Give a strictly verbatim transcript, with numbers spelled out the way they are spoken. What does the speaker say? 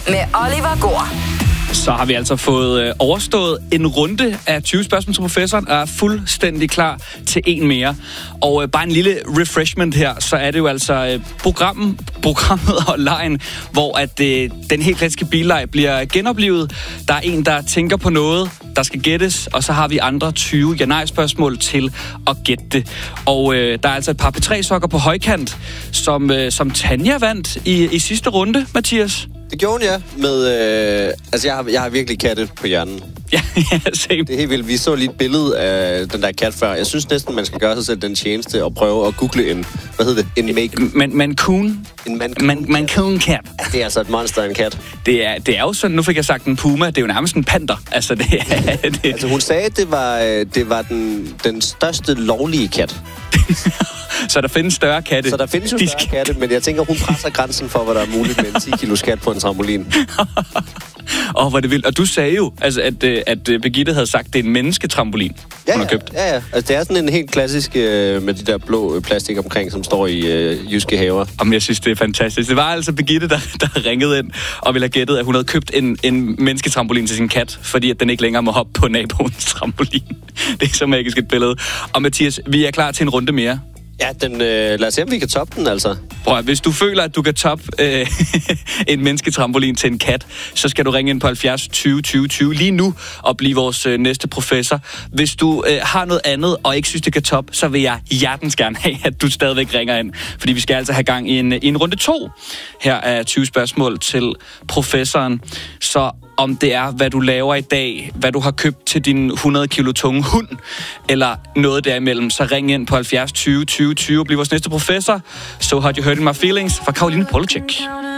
med Oliver Gård. Så har vi altså fået øh, overstået en runde af tyve spørgsmål til professoren, og er fuldstændig klar til en mere. Og øh, bare en lille refreshment her, så er det jo altså øh, programmet, programmet og lejen, hvor at øh, den helt klassiske billeg bliver genoplevet. Der er en, der tænker på noget, der skal gættes, og så har vi andre tyve ja-nej-spørgsmål til at gætte det. Og øh, der er altså et par P tre sokker på højkant, som, øh, som Tanja vandt i, i sidste runde, Mathias. Det gjorde hun, ja. Med, øh, altså, jeg har, jeg har virkelig kattet på hjernen. Ja, ja, same. Det er helt vildt. Vi så lige et billede af den der kat før. Jeg synes næsten, man skal gøre sig selv den tjeneste og prøve at google en, hvad hedder det? En make... Man, Mancoon. En Mancoon. Man, Mancoon-kat. Det er altså et monster, en kat. Det er, det er jo sådan, nu fik jeg sagt en puma, det er jo nærmest en panter. Altså, det er... Det... Altså, hun sagde, at det var, det var den, den største lovlige kat. Så der findes større katte. Så der findes jo større katte, men jeg tænker, hun presser grænsen for, hvad der er muligt med en ti kilos kat på en trampolin. Åh, oh, hvor det vildt. Og du sagde jo, altså, at, at Birgitte havde sagt, at det er en mennesketrampolin, ja, hun har købt. Ja, ja. Altså, det er sådan en helt klassisk øh, med de der blå plastik omkring, som står i øh, jyske haver. Jamen, jeg synes, det er fantastisk. Det var altså Birgitte, der, der ringede ind og ville have gættet, at hun havde købt en, en mennesketrampolin til sin kat, fordi at den ikke længere må hoppe på naboens trampolin. Det er så magisk et billede. Og Mathias, vi er klar til en runde mere. Ja, den, øh, lad os se, om vi kan toppe den, altså. Prøv at, hvis du føler, at du kan toppe øh, en mennesketrampolin til en kat, så skal du ringe ind på halvfjerds tyve tyve tyve lige nu og blive vores øh, næste professor. Hvis du øh, har noget andet og ikke synes, det kan toppe, så vil jeg hjertens gerne have, at du stadigvæk ringer ind. Fordi vi skal altså have gang i en, i en runde to. Her er tyve spørgsmål til professoren. Så om det er, hvad du laver i dag, hvad du har købt til din hundrede kilo tunge hund, eller noget derimellem, så ring ind på halvfjerds tyve tyve tyve og bliv vores næste professor. So Hot You Hurting My Feelings fra Caroline Polachek.